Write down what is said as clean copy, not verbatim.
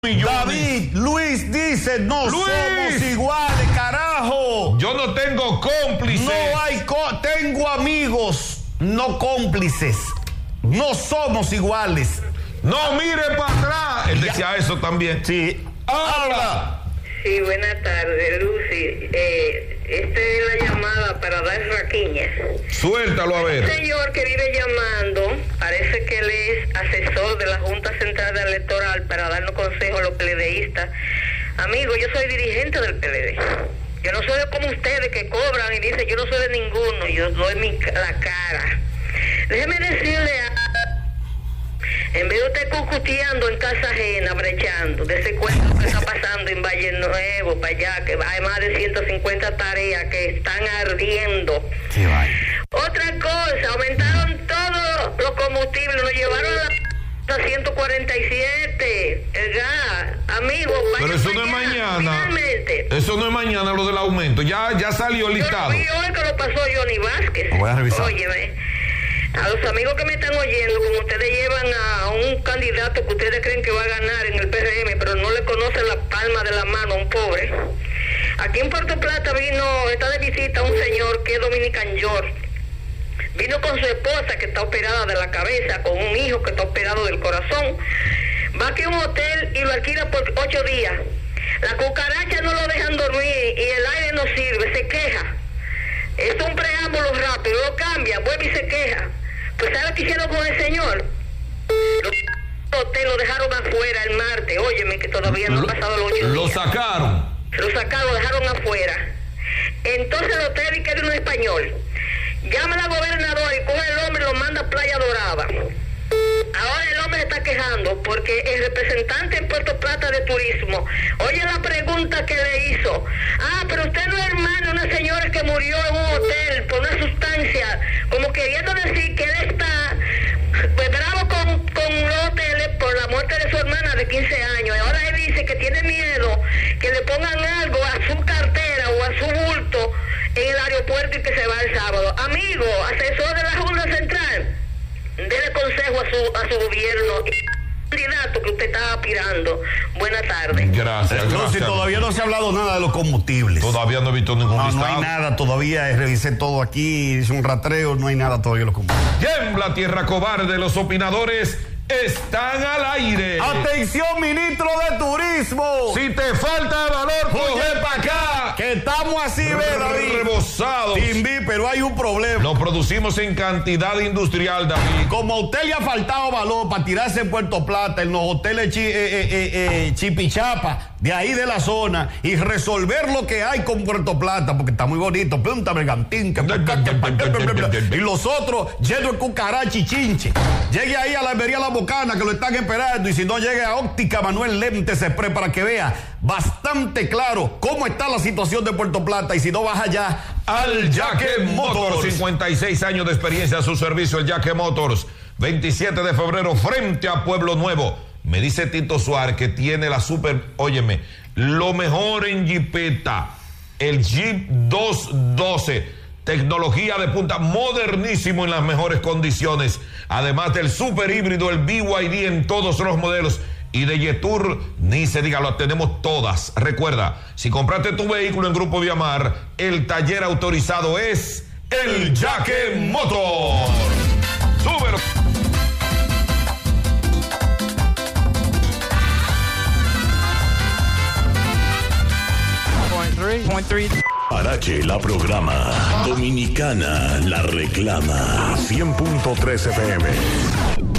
David, Luis dice, no somos iguales, carajo. Yo no tengo cómplices. No hay tengo amigos, no cómplices. No somos iguales. No mire para atrás. Él decía eso también. Sí. Habla. Sí, buenas tardes, Lucy. Esta es la llamada para dar raquiña. Suéltalo a ver. El señor que vive llamando, parece que él es asesor de la Junta Central Electoral para darnos consejos a los PLDistas. Amigo, yo soy dirigente del PLD. Yo no soy como ustedes que cobran y dicen, yo no soy de ninguno, yo doy la cara. Déjeme decirle en vez de usted cucuteando en casa ajena, brechando, de ese cuento que está pasando en Valle Nuevo, para allá, que hay más de 150 tareas que están ardiendo. Sí, vaya. Otra cosa, aumentaron todos los combustibles, nos llevaron a 147, el gas, amigo. Pero eso no es mañana. Finalmente. Eso no es mañana lo del aumento. Ya salió el listado. Yo lo vi hoy que lo pasó Johnny Vázquez. Lo voy a revisar. Óyeme. A los amigos que me están oyendo, como ustedes llevan a un candidato que ustedes creen que va a ganar en el PRM, pero no le conocen la palma de la mano a un pobre. Aquí en Puerto Plata está de visita un señor que es Dominican York. Vino con su esposa que está operada de la cabeza, con un hijo que está operado del corazón. Va aquí a un hotel y lo alquila por 8 días. La cucaracha no lo dejan dormir y el aire no sirve, se queja. Es un preámbulo rápido, lo cambia, vuelve y se queja. Pues ¿sabes qué hicieron con el señor? Lo dejaron afuera el martes, óyeme que todavía no han pasado los 8 días. Lo sacaron. Lo dejaron afuera. Entonces el hotel y que era un español. Llama a la gobernadora y coge el hombre y lo manda a Playa Dorada. Ahora el hombre se está quejando porque el representante en Puerto Plata de turismo, oye la pregunta que le hizo. Pero usted no es hermano de una señora que murió en un hotel por una sustancia, como queriendo decir que él está bravo con los hoteles por la muerte de su hermana de 15 años. Y ahora él dice que tiene miedo que le pongan algo a su cartera o a su bulto en el aeropuerto y que se va el sábado. Amigo, asesor de la Junta Central, dele consejo a su gobierno y candidato que usted está aspirando. Buenas tardes. Gracias. Lucy, todavía no se ha hablado nada de los combustibles. Todavía no he visto ningún listado. No hay nada todavía. Revisé todo aquí, hice un rastreo, no hay nada todavía de los combustibles. Tiembla tierra cobarde, los opinadores están al aire. Atención, ministro de Turismo. Si te falta valor, coge para acá. Que estamos así, David. Rebosados. Timbi, pero hay un problema. Lo producimos en cantidad industrial, David. Como a usted le ha faltado valor para tirarse en Puerto Plata, en los hoteles Chipichapa, de ahí de la zona, y resolver lo que hay con Puerto Plata, porque está muy bonito, Punta Bergantín, y los otros llenos de cucarachi chinche. Llegue ahí a la Almería La Bocana, que lo están esperando, y si no, llegue a Óptica Manuel Lentes Express para que vea bastante claro cómo está la situación de Puerto Plata, y si no, vas allá al Yaque Motors. 56 años de experiencia a su servicio, el Yaque Motors. 27 de febrero, frente a Pueblo Nuevo. Me dice Tito Suárez que tiene la óyeme, lo mejor en Jeepeta, el Jeep 212, tecnología de punta, modernísimo en las mejores condiciones, además del super híbrido, el BYD en todos los modelos, y de Yetur, ni se diga, lo tenemos todas. Recuerda, si compraste tu vehículo en Grupo Viamar, el taller autorizado es el Yaque Motor. Súbelo. Parache la programa. Dominicana la reclama. 100.3 FM.